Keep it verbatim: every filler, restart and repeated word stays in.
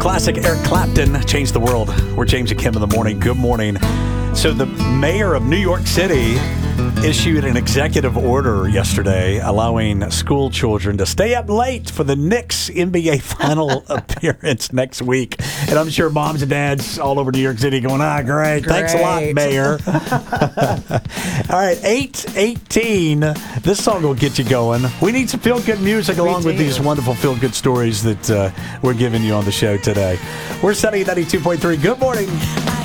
classic Eric Clapton changed the world. We're James and Kim in the morning. Good morning. So the mayor of New York City issued an executive order yesterday allowing school children to stay up late for the Knicks N B A final appearance next week. And I'm sure moms and dads all over New York City going, ah, great. great. Thanks a lot, Mayor. All right, eight eighteen. This song will get you going. We need some feel-good music along with these wonderful feel-good stories that uh, we're giving you on the show today. We're Sunny ninety-two point three. Good morning.